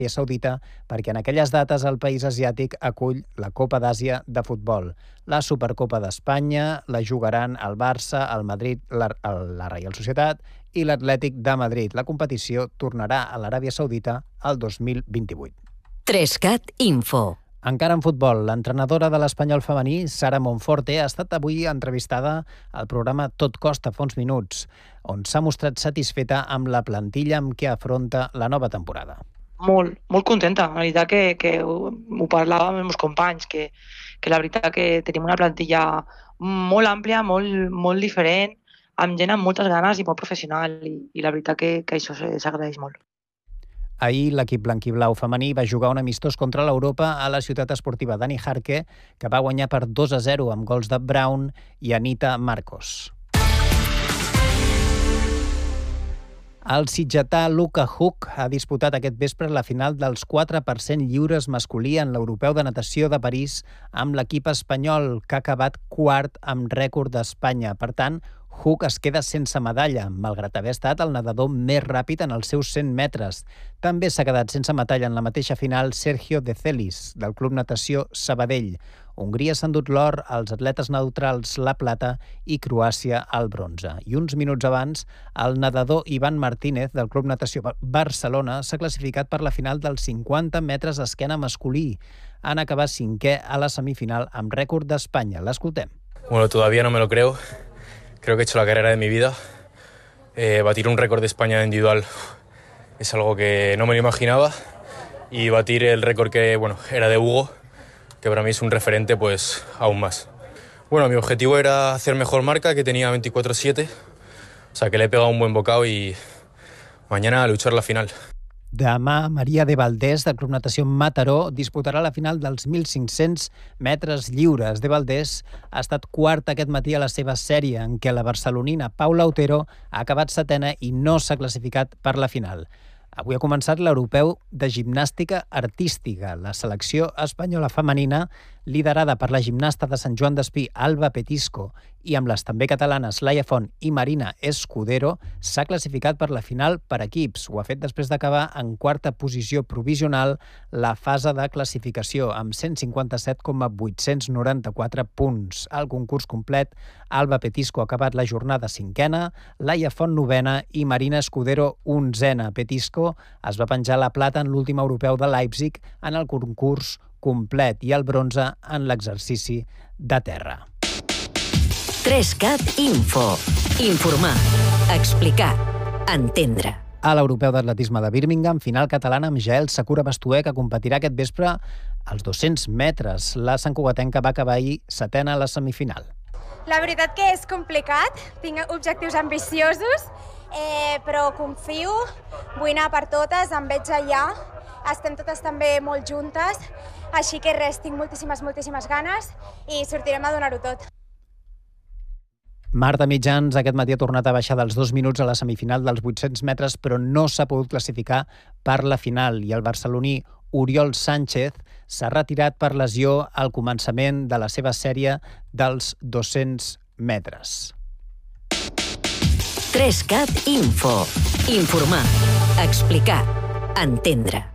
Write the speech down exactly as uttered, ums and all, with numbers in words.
Saudita perquè en aquelles dates el país asiàtic acull la Copa d'Àsia de futbol. La Supercopa d'Espanya la jugaran el Barça, el Madrid, la, la Reial Societat i l'Atlètic de Madrid. La competició tornarà a l'Aràbia Saudita el dos mil vint-i-vuit. Trescat Info. Encara en futbol, l'entrenadora de l'Espanyol femení, Sara Monforte, ha estat avui entrevistada al programa Tot costa fa uns minuts, on s'ha mostrat satisfeta amb la plantilla amb què afronta la nova temporada. Molt, molt contenta. La veritat que, que ho, ho parlàvem amb els companys, que, que la veritat que tenim una plantilla molt àmplia, molt, molt diferent, amb gent amb moltes ganes i molt professional, i, i la veritat que, que això s'agraeix molt. Ahir l'equip blanquiblau femení va jugar un amistós contra l'Europa a la ciutat esportiva Dani Jarque, que va guanyar per dos a zero amb gols de Brown i Anita Marcos. El sitgetà Luka Huk ha disputat aquest vespre la final dels quatre per cent lliures masculí en l'Europeu de Natació de París amb l'equip espanyol, que ha acabat quart amb rècord d'Espanya. Per tant, Huk es queda sense medalla, malgrat haver estat el nedador més ràpid en els seus cent metres. També s'ha quedat sense medalla en la mateixa final Sergio De Celis, del Club Natació Sabadell. Hongria s'ha endut l'or, els atletes neutrals la plata i Croàcia el bronze. I uns minuts abans, el nedador Ivan Martínez, del Club Natació Barcelona, s'ha classificat per la final dels cinquanta metres esquena masculí. Han acabat cinquè a la semifinal amb rècord d'Espanya. L'escoltem. Bueno, todavía no me lo creo. Creo que he hecho la carrera de mi vida. Eh, batir un récord de España individual es algo que no me lo imaginaba. Y batir el récord que bueno, era de Hugo, que para mí es un referente, pues aún más. Bueno, mi objetivo era hacer mejor marca, que tenía veinticuatro siete. O sea, que le he pegado un buen bocado y mañana a luchar la final. Demà, Maria de Valdés, del Club Natació Mataró, disputarà la final dels mil cinc-cents metres lliures. De Valdés ha estat quarta aquest matí a la seva sèrie, en què la barcelonina Paula Otero ha acabat setena i no s'ha classificat per la final. Avui ha començat l'Europeu de Gimnàstica Artística. La selecció espanyola femenina, liderada per la gimnasta de Sant Joan d'Espí, Alba Petisco, i amb les també catalanes Laia Font i Marina Escudero, s'ha classificat per la final per equips. Ho ha fet després d'acabar en quarta posició provisional la fase de classificació, amb cent cinquanta-set coma vuit-cents noranta-quatre punts. Al concurs complet, Alba Petisco ha acabat la jornada cinquena, Laia Font novena i Marina Escudero onzena. Petisco es va penjar la plata en l'últim europeu de Leipzig en el concurs complet i el bronze en l'exercici de terra. Trescat Info. Informar, explicar, entendre. A l'Europeu d'Atletisme de Birmingham, final catalana amb Jael Sakura Bastué, que competirà aquest vespre als dos-cents metres. La santcugatenca va acabar ahir setena a la semifinal. La veritat que és complicat, tinc objectius ambiciosos, eh, però confio, vull anar per totes, em veig allà, estem totes també molt juntes, així que res, tinc moltíssimes, moltíssimes ganes i sortirem a donar-ho tot. Marta Mitjans aquest matí ha tornat a baixar dels dos minuts a la semifinal dels vuit-cents metres, però no s'ha pogut classificar per la final. I el barceloní Oriol Sánchez s'ha retirat per lesió al començament de la seva sèrie dels dos-cents metres. Trescat Info. Informar, explicar, entendre.